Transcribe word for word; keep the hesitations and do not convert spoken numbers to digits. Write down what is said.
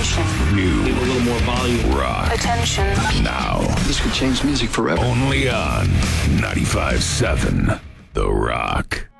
Attention. New. Give a little more volume. Rock. Attention. Now. This could change music forever. Only on ninety-five seven The Rock.